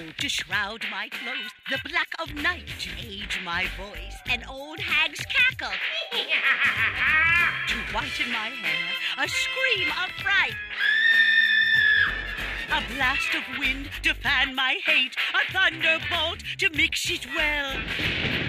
To shroud my clothes, the black of night to age my voice, an old hag's cackle to whiten my hair, a scream of fright, a blast of wind to fan my hate, a thunderbolt to mix it well.